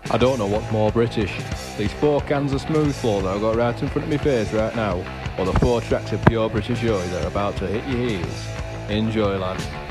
I don't know what's more British. These 4 cans of smooth flow that I've got right in front of my face right now, or the 4 tracks of pure British joy that are about to hit your ears. Enjoy, lad.